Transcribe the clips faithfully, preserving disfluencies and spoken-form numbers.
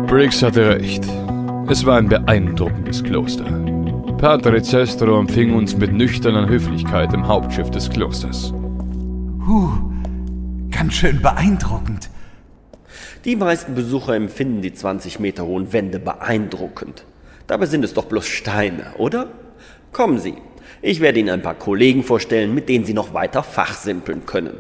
Briggs hatte recht. Es war ein beeindruckendes Kloster. Padre Cestro empfing uns mit nüchterner Höflichkeit im Hauptschiff des Klosters. Huh, ganz schön beeindruckend. Die meisten Besucher empfinden die zwanzig Meter hohen Wände beeindruckend. Dabei sind es doch bloß Steine, oder? Kommen Sie, ich werde Ihnen ein paar Kollegen vorstellen, mit denen Sie noch weiter fachsimpeln können.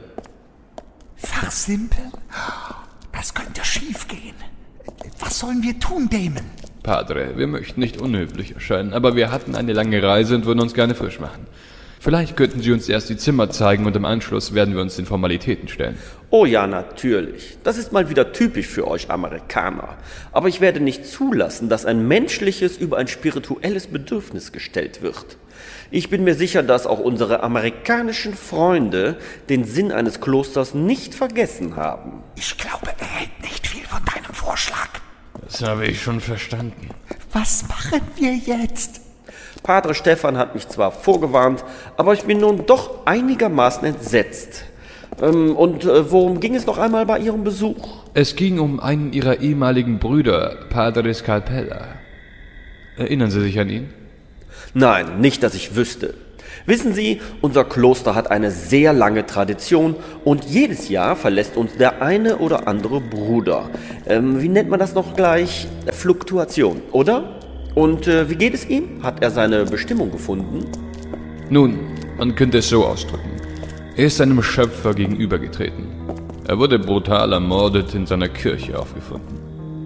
Fachsimpeln? Das könnte schief gehen. Was sollen wir tun, Damon? Padre, wir möchten nicht unhöflich erscheinen, aber wir hatten eine lange Reise und würden uns gerne frisch machen. Vielleicht könnten Sie uns erst die Zimmer zeigen und im Anschluss werden wir uns den Formalitäten stellen. Oh ja, natürlich. Das ist mal wieder typisch für euch Amerikaner. Aber ich werde nicht zulassen, dass ein menschliches über ein spirituelles Bedürfnis gestellt wird. Ich bin mir sicher, dass auch unsere amerikanischen Freunde den Sinn eines Klosters nicht vergessen haben. Ich glaube, er hält nicht viel von deinem Vorschlag. Das habe ich schon verstanden. Was machen wir jetzt? Padre Stefan hat mich zwar vorgewarnt, aber ich bin nun doch einigermaßen entsetzt. Ähm, und äh, worum ging es noch einmal bei Ihrem Besuch? Es ging um einen Ihrer ehemaligen Brüder, Padre Scarpella. Erinnern Sie sich an ihn? Nein, nicht, dass ich wüsste. Wissen Sie, unser Kloster hat eine sehr lange Tradition und jedes Jahr verlässt uns der eine oder andere Bruder. Ähm, wie nennt man das noch gleich? Fluktuation, oder? Und äh, wie geht es ihm? Hat er seine Bestimmung gefunden? Nun, man könnte es so ausdrücken. Er ist seinem Schöpfer gegenübergetreten. Er wurde brutal ermordet in seiner Kirche aufgefunden.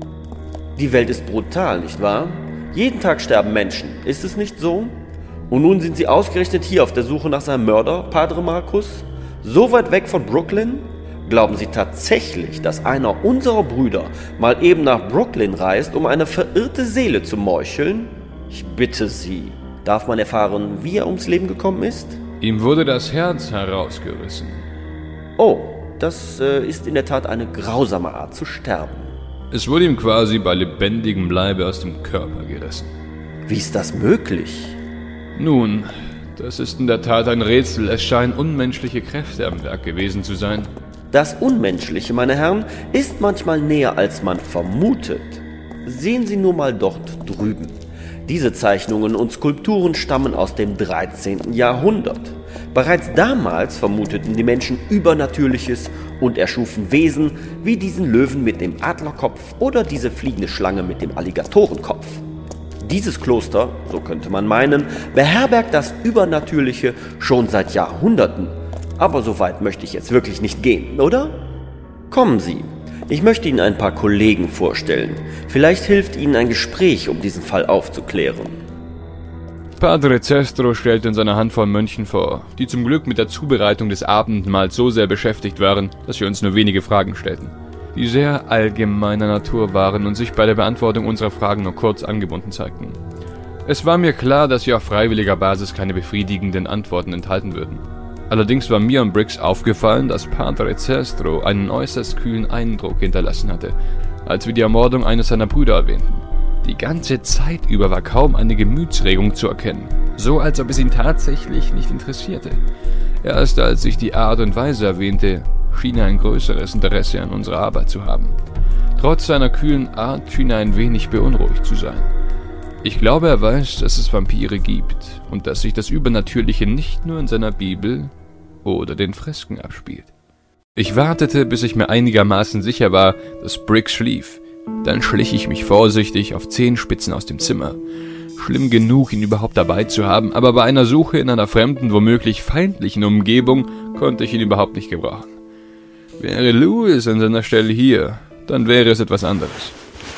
Die Welt ist brutal, nicht wahr? Jeden Tag sterben Menschen, ist es nicht so? Und nun sind Sie ausgerechnet hier auf der Suche nach seinem Mörder, Padre Markus? So weit weg von Brooklyn? Glauben Sie tatsächlich, dass einer unserer Brüder mal eben nach Brooklyn reist, um eine verirrte Seele zu meucheln? Ich bitte Sie. Darf man erfahren, wie er ums Leben gekommen ist? Ihm wurde das Herz herausgerissen. Oh, das äh, ist in der Tat eine grausame Art zu sterben. Es wurde ihm quasi bei lebendigem Leibe aus dem Körper gerissen. Wie ist das möglich? Nun, das ist in der Tat ein Rätsel. Es scheinen unmenschliche Kräfte am Werk gewesen zu sein. Das Unmenschliche, meine Herren, ist manchmal näher, als man vermutet. Sehen Sie nur mal dort drüben. Diese Zeichnungen und Skulpturen stammen aus dem dreizehnten Jahrhundert. Bereits damals vermuteten die Menschen Übernatürliches und erschufen Wesen wie diesen Löwen mit dem Adlerkopf oder diese fliegende Schlange mit dem Alligatorenkopf. Dieses Kloster, so könnte man meinen, beherbergt das Übernatürliche schon seit Jahrhunderten. Aber so weit möchte ich jetzt wirklich nicht gehen, oder? Kommen Sie, ich möchte Ihnen ein paar Kollegen vorstellen. Vielleicht hilft Ihnen ein Gespräch, um diesen Fall aufzuklären. Padre Cestro stellte uns eine Handvoll Mönchen vor, die zum Glück mit der Zubereitung des Abendmahls so sehr beschäftigt waren, dass wir uns nur wenige Fragen stellten, die sehr allgemeiner Natur waren und sich bei der Beantwortung unserer Fragen nur kurz angebunden zeigten. Es war mir klar, dass sie auf freiwilliger Basis keine befriedigenden Antworten enthalten würden. Allerdings war mir und Briggs aufgefallen, dass Padre Cestro einen äußerst kühlen Eindruck hinterlassen hatte, als wir die Ermordung eines seiner Brüder erwähnten. Die ganze Zeit über war kaum eine Gemütsregung zu erkennen, so als ob es ihn tatsächlich nicht interessierte. Erst als ich die Art und Weise erwähnte, schien er ein größeres Interesse an unserer Arbeit zu haben. Trotz seiner kühlen Art schien er ein wenig beunruhigt zu sein. Ich glaube, er weiß, dass es Vampire gibt und dass sich das Übernatürliche nicht nur in seiner Bibel oder den Fresken abspielt. Ich wartete, bis ich mir einigermaßen sicher war, dass Briggs schlief. Dann schlich ich mich vorsichtig auf Zehenspitzen aus dem Zimmer. Schlimm genug, ihn überhaupt dabei zu haben, aber bei einer Suche in einer fremden, womöglich feindlichen Umgebung konnte ich ihn überhaupt nicht gebrauchen. Wäre Louis an seiner Stelle hier, dann wäre es etwas anderes.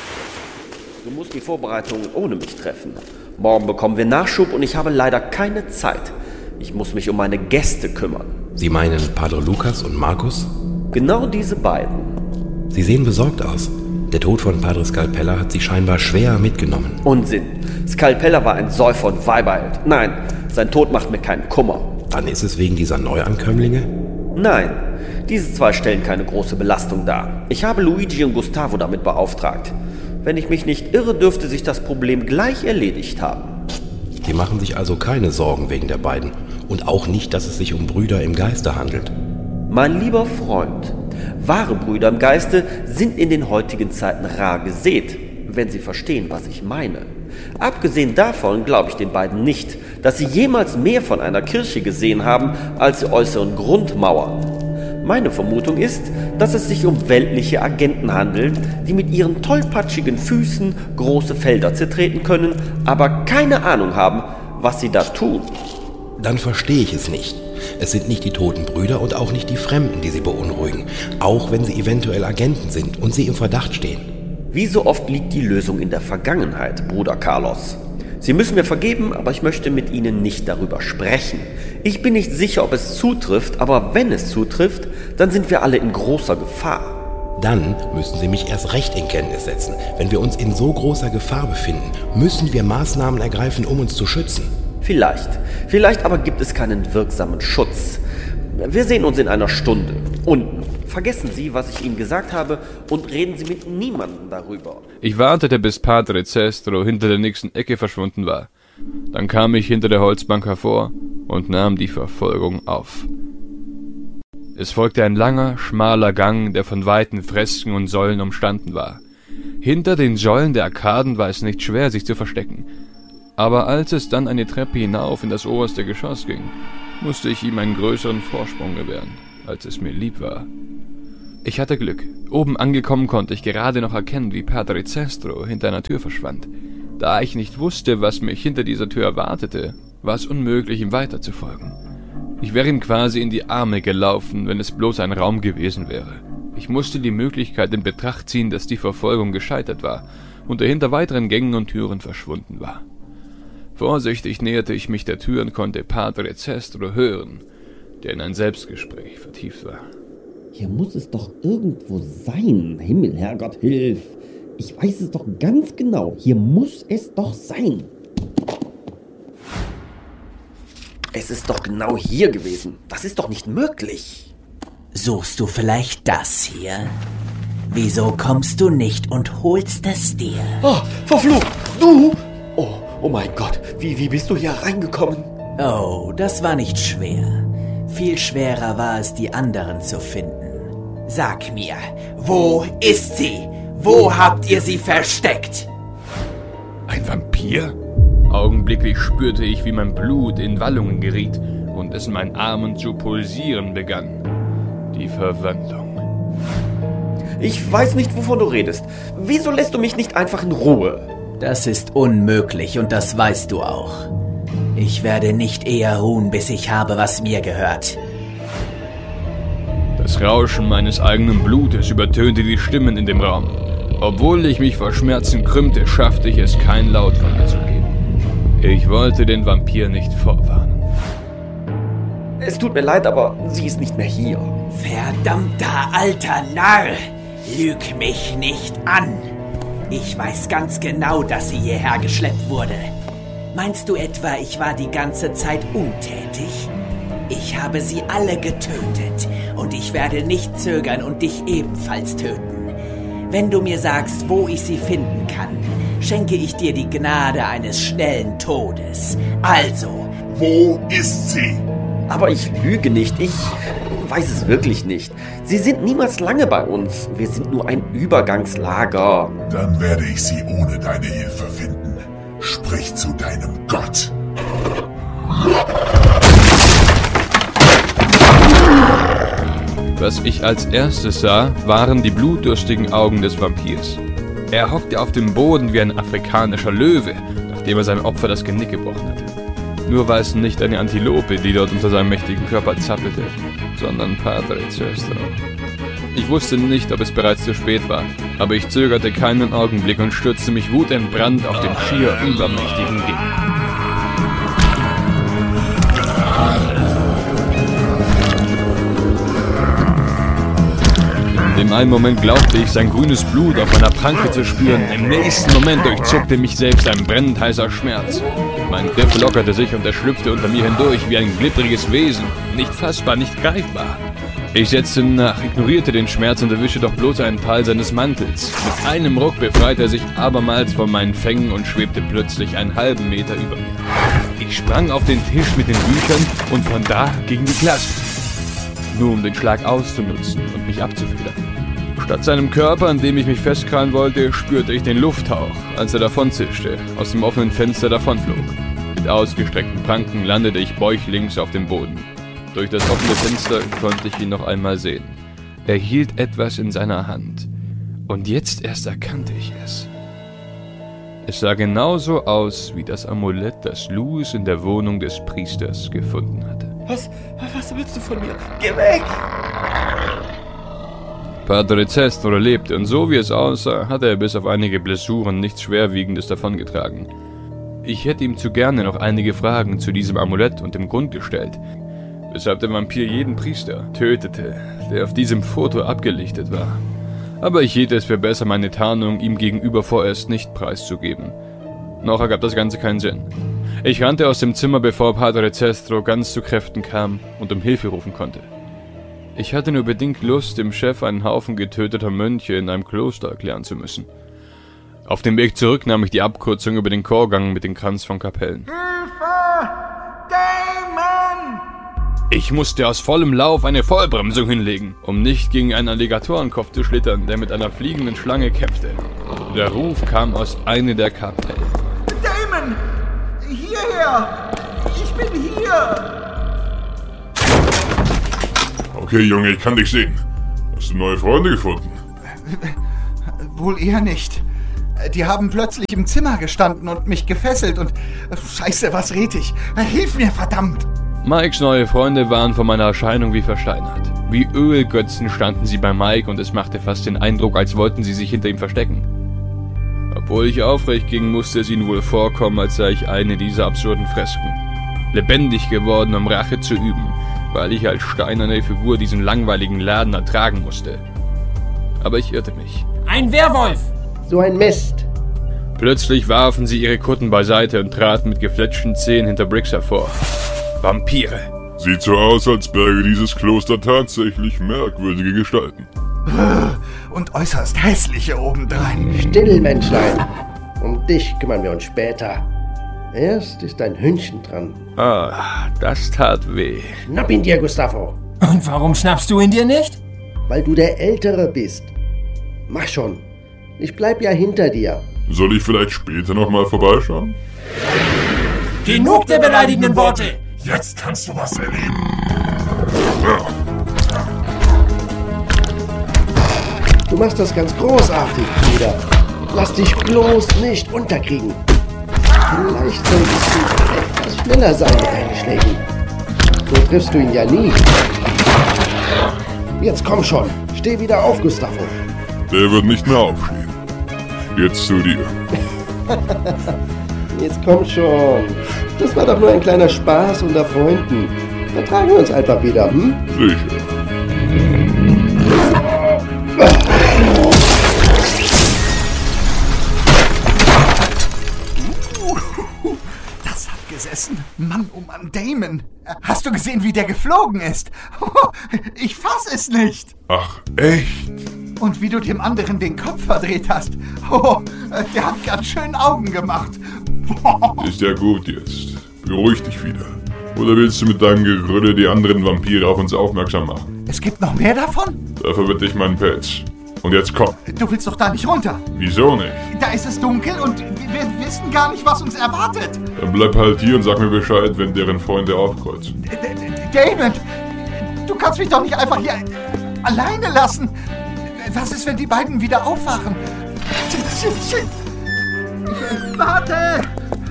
Du musst die Vorbereitungen ohne mich treffen. Morgen bekommen wir Nachschub und ich habe leider keine Zeit. Ich muss mich um meine Gäste kümmern. Sie meinen Padre Lukas und Markus? Genau diese beiden. Sie sehen besorgt aus. Der Tod von Padre Scarpella hat Sie scheinbar schwer mitgenommen. Unsinn. Scarpella war ein Säufer und Weiberheld. Nein, sein Tod macht mir keinen Kummer. Dann ist es wegen dieser Neuankömmlinge? Nein, diese zwei stellen keine große Belastung dar. Ich habe Luigi und Gustavo damit beauftragt. Wenn ich mich nicht irre, dürfte sich das Problem gleich erledigt haben. Sie machen sich also keine Sorgen wegen der beiden und auch nicht, dass es sich um Brüder im Geiste handelt. Mein lieber Freund, wahre Brüder im Geiste sind in den heutigen Zeiten rar gesät. wenn Sie verstehen, was ich meine. Abgesehen davon glaube ich den beiden nicht, dass sie jemals mehr von einer Kirche gesehen haben als die äußeren Grundmauern. Meine Vermutung ist, dass es sich um weltliche Agenten handelt, die mit ihren tollpatschigen Füßen große Felder zertreten können, aber keine Ahnung haben, was sie da tun. Dann verstehe ich es nicht. Es sind nicht die toten Brüder und auch nicht die Fremden, die sie beunruhigen, auch wenn sie eventuell Agenten sind und sie im Verdacht stehen. Wie so oft liegt die Lösung in der Vergangenheit, Bruder Carlos. Sie müssen mir vergeben, aber ich möchte mit Ihnen nicht darüber sprechen. Ich bin nicht sicher, ob es zutrifft, aber wenn es zutrifft, dann sind wir alle in großer Gefahr. Dann müssen Sie mich erst recht in Kenntnis setzen. Wenn wir uns in so großer Gefahr befinden, müssen wir Maßnahmen ergreifen, um uns zu schützen. Vielleicht. Vielleicht aber gibt es keinen wirksamen Schutz. Wir sehen uns in einer Stunde. Und vergessen Sie, was ich Ihnen gesagt habe, und reden Sie mit niemandem darüber. Ich wartete, bis Padre Cestro hinter der nächsten Ecke verschwunden war. Dann kam ich hinter der Holzbank hervor und nahm die Verfolgung auf. Es folgte ein langer, schmaler Gang, der von weiten Fresken und Säulen umstanden war. Hinter den Säulen der Arkaden war es nicht schwer, sich zu verstecken. Aber als es dann eine Treppe hinauf in das oberste Geschoss ging, musste ich ihm einen größeren Vorsprung gewähren, als es mir lieb war. Ich hatte Glück. Oben angekommen konnte ich gerade noch erkennen, wie Padre Cestro hinter einer Tür verschwand. Da ich nicht wusste, was mich hinter dieser Tür erwartete, war es unmöglich, ihm weiterzufolgen. Ich wäre ihm quasi in die Arme gelaufen, wenn es bloß ein Raum gewesen wäre. Ich musste die Möglichkeit in Betracht ziehen, dass die Verfolgung gescheitert war und er hinter weiteren Gängen und Türen verschwunden war. Vorsichtig näherte ich mich der Tür und konnte Padre Cestro hören, der in ein Selbstgespräch vertieft war. Hier muss es doch irgendwo sein. Himmel, Herrgott, hilf! Ich weiß es doch ganz genau. Hier muss es doch sein. Es ist doch genau hier gewesen. Das ist doch nicht möglich. Suchst du vielleicht das hier? Wieso kommst du nicht und holst es dir? Oh, verflucht! Du! Oh, oh mein Gott, wie, wie bist du hier reingekommen? Oh, das war nicht schwer. Viel schwerer war es, die anderen zu finden. Sag mir, wo ist sie? Wo habt ihr sie versteckt? Ein Vampir? Augenblicklich spürte ich, wie mein Blut in Wallungen geriet und es in meinen Armen zu pulsieren begann. Die Verwandlung. Ich weiß nicht, wovon du redest. Wieso lässt du mich nicht einfach in Ruhe? Das ist unmöglich und das weißt du auch. Ich werde nicht eher ruhen, bis ich habe, was mir gehört. Das Rauschen meines eigenen Blutes übertönte die Stimmen in dem Raum. Obwohl ich mich vor Schmerzen krümmte, schaffte ich es, keinen Laut von mir zu geben. Ich wollte den Vampir nicht vorwarnen. Es tut mir leid, aber sie ist nicht mehr hier. Verdammter alter Narr! Lüg mich nicht an! Ich weiß ganz genau, dass sie hierher geschleppt wurde. Meinst du etwa, ich war die ganze Zeit untätig? Ich habe sie alle getötet und ich werde nicht zögern und dich ebenfalls töten. Wenn du mir sagst, wo ich sie finden kann, schenke ich dir die Gnade eines schnellen Todes. Also, wo ist sie? Aber ich lüge nicht, ich weiß es wirklich nicht. Sie sind niemals lange bei uns. Wir sind nur ein Übergangslager. Dann werde ich sie ohne deine Hilfe finden. Sprich zu deinem Gott. Was ich als erstes sah, waren die blutdürstigen Augen des Vampirs. Er hockte auf dem Boden wie ein afrikanischer Löwe, nachdem er seinem Opfer das Genick gebrochen hatte. Nur war es nicht eine Antilope, die dort unter seinem mächtigen Körper zappelte, sondern Padre Cestro. Ich wusste nicht, ob es bereits zu spät war, aber ich zögerte keinen Augenblick und stürzte mich wutentbrannt auf den schier übermächtigen Gegner. In dem einen Moment glaubte ich, sein grünes Blut auf meiner Pranke zu spüren. Im nächsten Moment durchzuckte mich selbst ein brennend heißer Schmerz. Mein Griff lockerte sich und er schlüpfte unter mir hindurch wie ein glibbriges Wesen. Nicht fassbar, nicht greifbar. Ich setzte ihm nach, ignorierte den Schmerz und erwischte doch bloß einen Teil seines Mantels. Mit einem Ruck befreite er sich abermals von meinen Fängen und schwebte plötzlich einen halben Meter über mir. Ich sprang auf den Tisch mit den Büchern und von da gegen die Klasse. Nur um den Schlag auszunutzen und mich abzufedern. Statt seinem Körper, an dem ich mich festkrallen wollte, spürte ich den Lufthauch, als er davonzischte, aus dem offenen Fenster davonflog. Mit ausgestreckten Pranken landete ich bäuchlings auf dem Boden. Durch das offene Fenster konnte ich ihn noch einmal sehen. Er hielt etwas in seiner Hand. Und jetzt erst erkannte ich es. Es sah genauso aus wie das Amulett, das Louis in der Wohnung des Priesters gefunden hatte. Was, was willst du von mir? Geh weg! Padre Cestro lebte und so wie es aussah, hatte er bis auf einige Blessuren nichts Schwerwiegendes davongetragen. Ich hätte ihm zu gerne noch einige Fragen zu diesem Amulett und dem Grund gestellt, weshalb der Vampir jeden Priester tötete, der auf diesem Foto abgelichtet war. Aber ich hielt es für besser, meine Tarnung ihm gegenüber vorerst nicht preiszugeben. Noch ergab das Ganze keinen Sinn. Ich rannte aus dem Zimmer, bevor Padre Cestro ganz zu Kräften kam und um Hilfe rufen konnte. Ich hatte nur bedingt Lust, dem Chef einen Haufen getöteter Mönche in einem Kloster erklären zu müssen. Auf dem Weg zurück nahm ich die Abkürzung über den Chorgang mit dem Kranz von Kapellen. Hilfe! Damon! Ich musste aus vollem Lauf eine Vollbremsung hinlegen, um nicht gegen einen Alligatorenkopf zu schlittern, der mit einer fliegenden Schlange kämpfte. Der Ruf kam aus einer der Kapellen. Damon! Hierher! Ich bin hier! Okay, Junge, ich kann dich sehen. Hast du neue Freunde gefunden? Wohl eher nicht. Die haben plötzlich im Zimmer gestanden und mich gefesselt und... Scheiße, was red ich? Hilf mir, verdammt! Mikes neue Freunde waren von meiner Erscheinung wie versteinert. Wie Ölgötzen standen sie bei Mike und es machte fast den Eindruck, als wollten sie sich hinter ihm verstecken. Obwohl ich aufrecht ging, musste es ihnen wohl vorkommen, als sei ich eine dieser absurden Fresken. Lebendig geworden, um Rache zu üben, weil ich als steinerne Figur diesen langweiligen Laden ertragen musste. Aber ich irrte mich. Ein Werwolf! So ein Mist. Plötzlich warfen sie ihre Kutten beiseite und traten mit gefletschten Zähnen hinter Briggs hervor. Vampire. Sieht so aus, als berge dieses Kloster tatsächlich merkwürdige Gestalten. Und äußerst hässliche obendrein. Still, Menschlein. Um dich kümmern wir uns später. Erst ist dein Hündchen dran. Ah, das tat weh. Schnapp ihn dir, Gustavo. Und warum schnappst du ihn dir nicht? Weil du der Ältere bist. Mach schon. Ich bleib ja hinter dir. Soll ich vielleicht später nochmal vorbeischauen? Genug der beleidigenden Worte! Jetzt kannst du was erleben. Du machst das ganz großartig, Bruder. Lass dich bloß nicht unterkriegen. Vielleicht solltest du etwas schneller sein mit deinen Schlägen. So triffst du ihn ja nie. Jetzt komm schon. Steh wieder auf, Gustavo. Der wird nicht mehr aufstehen. Jetzt zu dir. Jetzt komm schon. Das war doch nur ein kleiner Spaß unter Freunden. Vertragen wir uns einfach wieder, hm? Sicher. Das hat gesessen. Mann, oh Mann, Damon. Hast du gesehen, wie der geflogen ist? Ich fass es nicht. Ach, echt? Und wie du dem anderen den Kopf verdreht hast. Oh, der hat ganz schön Augen gemacht. Ist ja gut jetzt. Beruhig dich wieder. Oder willst du mit deinem Gerülle die anderen Vampire auf uns aufmerksam machen? Es gibt noch mehr davon? Dafür bitte ich meinen Pelz. Und jetzt komm. Du willst doch da nicht runter. Wieso nicht? Da ist es dunkel und wir wissen gar nicht, was uns erwartet. Dann bleib halt hier und sag mir Bescheid, wenn deren Freunde aufkreuzen. D- D- Damon, du kannst mich doch nicht einfach hier alleine lassen. Was ist, wenn die beiden wieder aufwachen? Shit, shit, shit. Warte!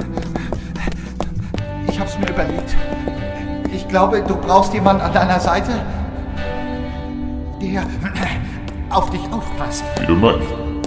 Ich hab's mir überlegt. Ich glaube, du brauchst jemanden an deiner Seite, der auf dich aufpasst. Wie du meinst.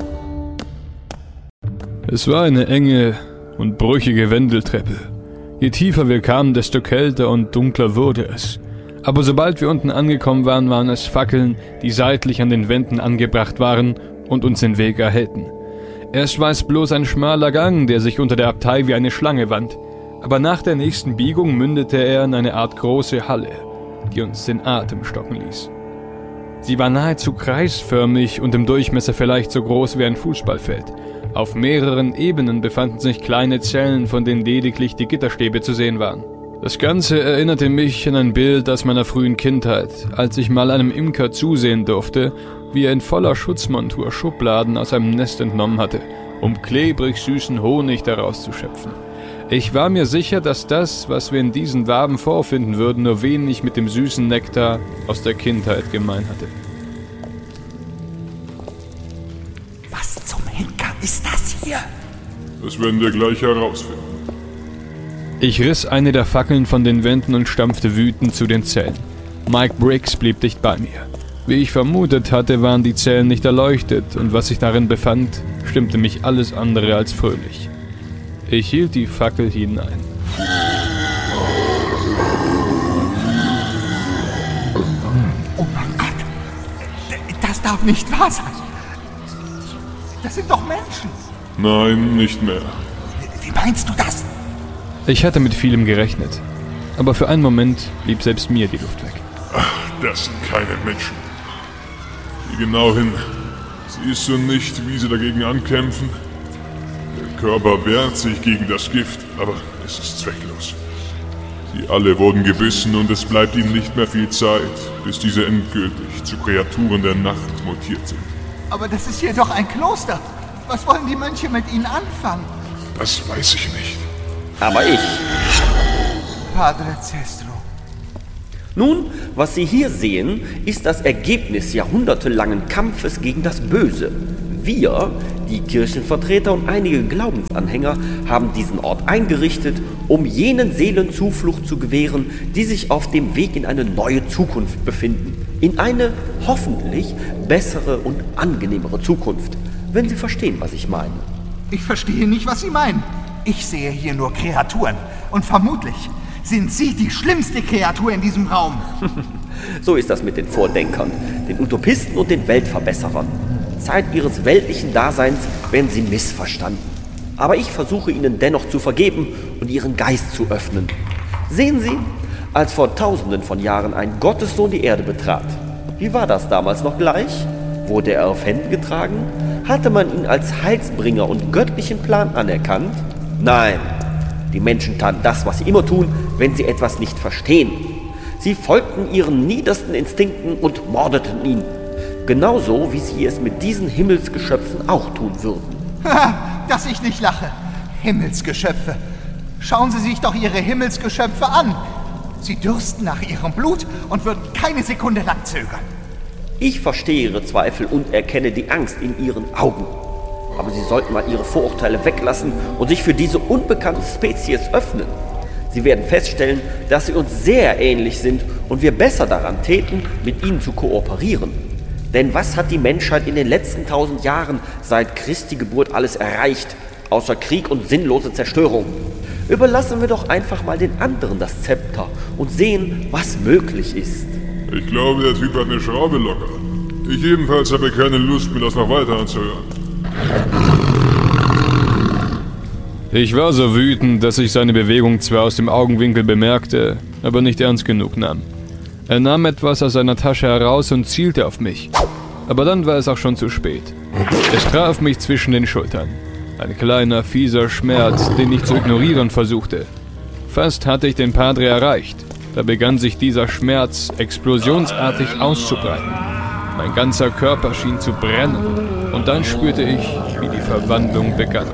Es war eine enge und brüchige Wendeltreppe. Je tiefer wir kamen, desto kälter und dunkler wurde es. Aber sobald wir unten angekommen waren, waren es Fackeln, die seitlich an den Wänden angebracht waren und uns den Weg erhellten. Erst war es bloß ein schmaler Gang, der sich unter der Abtei wie eine Schlange wand, aber nach der nächsten Biegung mündete er in eine Art große Halle, die uns den Atem stocken ließ. Sie war nahezu kreisförmig und im Durchmesser vielleicht so groß wie ein Fußballfeld. Auf mehreren Ebenen befanden sich kleine Zellen, von denen lediglich die Gitterstäbe zu sehen waren. Das Ganze erinnerte mich an ein Bild aus meiner frühen Kindheit, als ich mal einem Imker zusehen durfte, wie er in voller Schutzmontur Schubladen aus einem Nest entnommen hatte, um klebrig süßen Honig daraus zu schöpfen. Ich war mir sicher, dass das, was wir in diesen Waben vorfinden würden, nur wenig mit dem süßen Nektar aus der Kindheit gemein hatte. Was zum Henker ist das hier? Das werden wir gleich herausfinden. Ich riss eine der Fackeln von den Wänden und stampfte wütend zu den Zellen. Mike Briggs blieb dicht bei mir. Wie ich vermutet hatte, waren die Zellen nicht erleuchtet und was sich darin befand, stimmte mich alles andere als fröhlich. Ich hielt die Fackel hinein. Oh mein Gott, das darf nicht wahr sein. Das sind doch Menschen. Nein, nicht mehr. Wie meinst du das? Ich hatte mit vielem gerechnet, aber für einen Moment blieb selbst mir die Luft weg. Ach, das sind keine Menschen. Sieh genau hin. Siehst du nicht, wie sie dagegen ankämpfen? Der Körper wehrt sich gegen das Gift, aber es ist zwecklos. Sie alle wurden gebissen und es bleibt ihnen nicht mehr viel Zeit, bis diese endgültig zu Kreaturen der Nacht mutiert sind. Aber das ist hier doch ein Kloster. Was wollen die Mönche mit ihnen anfangen? Das weiß ich nicht. Aber ich. Padre Cestro. Nun, was Sie hier sehen, ist das Ergebnis jahrhundertelangen Kampfes gegen das Böse. Wir, die Kirchenvertreter und einige Glaubensanhänger, haben diesen Ort eingerichtet, um jenen Seelen Zuflucht zu gewähren, die sich auf dem Weg in eine neue Zukunft befinden. In eine hoffentlich bessere und angenehmere Zukunft, wenn Sie verstehen, was ich meine. Ich verstehe nicht, was Sie meinen. Ich sehe hier nur Kreaturen. Und vermutlich sind Sie die schlimmste Kreatur in diesem Raum. So ist das mit den Vordenkern, den Utopisten und den Weltverbesserern. Zeit ihres weltlichen Daseins werden sie missverstanden. Aber ich versuche ihnen dennoch zu vergeben und ihren Geist zu öffnen. Sehen Sie, als vor tausenden von Jahren ein Gottessohn die Erde betrat. Wie war das damals noch gleich? Wurde er auf Händen getragen? Hatte man ihn als Heilsbringer und göttlichen Plan anerkannt? Nein, die Menschen taten das, was sie immer tun, wenn sie etwas nicht verstehen. Sie folgten ihren niedersten Instinkten und mordeten ihn. Genauso, wie sie es mit diesen Himmelsgeschöpfen auch tun würden. Ha, dass ich nicht lache. Himmelsgeschöpfe. Schauen Sie sich doch Ihre Himmelsgeschöpfe an. Sie dürsten nach ihrem Blut und würden keine Sekunde lang zögern. Ich verstehe Ihre Zweifel und erkenne die Angst in Ihren Augen. Aber Sie sollten mal Ihre Vorurteile weglassen und sich für diese unbekannte Spezies öffnen. Sie werden feststellen, dass sie uns sehr ähnlich sind und wir besser daran täten, mit ihnen zu kooperieren. Denn was hat die Menschheit in den letzten tausend Jahren seit Christi Geburt alles erreicht, außer Krieg und sinnlose Zerstörung? Überlassen wir doch einfach mal den anderen das Zepter und sehen, was möglich ist. Ich glaube, der Typ hat eine Schraube locker. Ich jedenfalls habe keine Lust, mir das noch weiter anzuhören. Ich war so wütend, dass ich seine Bewegung zwar aus dem Augenwinkel bemerkte, aber nicht ernst genug nahm. Er nahm etwas aus seiner Tasche heraus und zielte auf mich. Aber dann war es auch schon zu spät. Es traf mich zwischen den Schultern. Ein kleiner, fieser Schmerz, den ich zu ignorieren versuchte. Fast hatte ich den Padre erreicht. Da begann sich dieser Schmerz explosionsartig auszubreiten. Mein ganzer Körper schien zu brennen. Und dann spürte ich, wie die Verwandlung begann.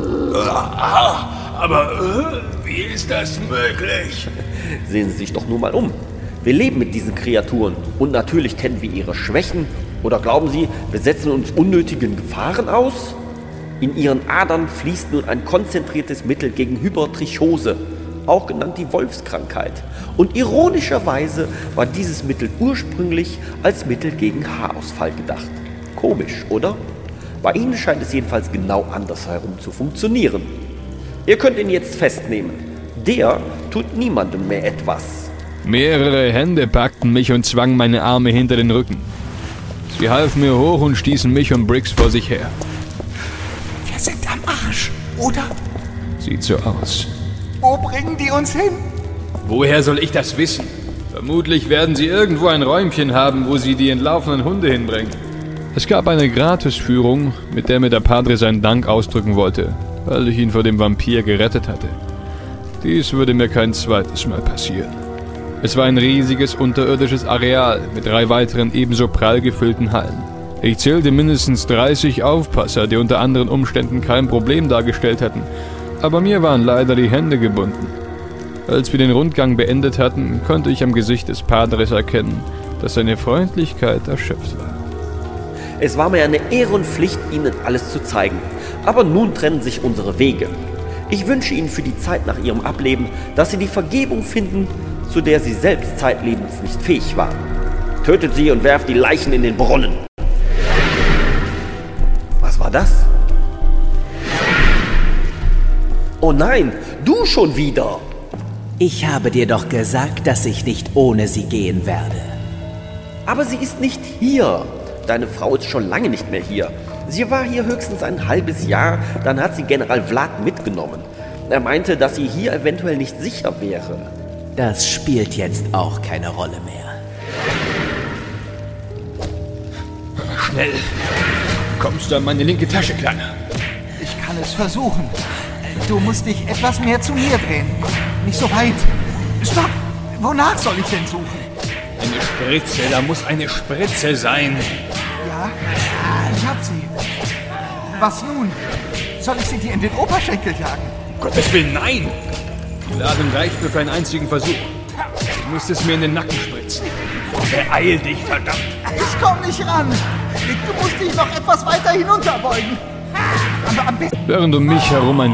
Aber äh, wie ist das möglich? Sehen Sie sich doch nur mal um. Wir leben mit diesen Kreaturen und natürlich kennen wir ihre Schwächen. Oder glauben Sie, wir setzen uns unnötigen Gefahren aus? In ihren Adern fließt nun ein konzentriertes Mittel gegen Hypertrichose, auch genannt die Wolfskrankheit. Und ironischerweise war dieses Mittel ursprünglich als Mittel gegen Haarausfall gedacht. Komisch, oder? Bei Ihnen scheint es jedenfalls genau andersherum zu funktionieren. Ihr könnt ihn jetzt festnehmen. Der tut niemandem mehr etwas. Mehrere Hände packten mich und zwangen meine Arme hinter den Rücken. Sie halfen mir hoch und stießen mich und Briggs vor sich her. Wir sind am Arsch, oder? Sieht so aus. Wo bringen die uns hin? Woher soll ich das wissen? Vermutlich werden sie irgendwo ein Räumchen haben, wo sie die entlaufenen Hunde hinbringen. Es gab eine Gratisführung, mit der mir der Padre seinen Dank ausdrücken wollte, weil ich ihn vor dem Vampir gerettet hatte. Dies würde mir kein zweites Mal passieren. Es war ein riesiges unterirdisches Areal mit drei weiteren ebenso prall gefüllten Hallen. Ich zählte mindestens dreißig Aufpasser, die unter anderen Umständen kein Problem dargestellt hätten. Aber mir waren leider die Hände gebunden. Als wir den Rundgang beendet hatten, konnte ich am Gesicht des Padres erkennen, dass seine Freundlichkeit erschöpft war. Es war mir eine Ehre und Pflicht, Ihnen alles zu zeigen. Aber nun trennen sich unsere Wege. Ich wünsche Ihnen für die Zeit nach Ihrem Ableben, dass Sie die Vergebung finden, zu der Sie selbst zeitlebens nicht fähig waren. Tötet sie und werft die Leichen in den Brunnen. Was war das? Oh nein, du schon wieder! Ich habe dir doch gesagt, dass ich nicht ohne sie gehen werde. Aber sie ist nicht hier. Deine Frau ist schon lange nicht mehr hier. Sie war hier höchstens ein halbes Jahr, dann hat sie General Vlad mitgenommen. Er meinte, dass sie hier eventuell nicht sicher wäre. Das spielt jetzt auch keine Rolle mehr. Schnell! Kommst du an meine linke Tasche, Kleiner? Ich kann es versuchen. Du musst dich etwas mehr zu mir drehen. Nicht so weit. Stopp! Wonach soll ich denn suchen? Eine Spritze, da muss eine Spritze sein. Ja, ich hab sie. Was nun? Soll ich sie dir in den Oberschenkel jagen? Um Gottes Willen, nein! Die Ladung reicht nur für einen einzigen Versuch. Du musst es mir in den Nacken spritzen. Beeil dich, verdammt! Ich komm nicht ran! Du musst dich noch etwas weiter hinunterbeugen. Aber am besten... Während um mich herum ein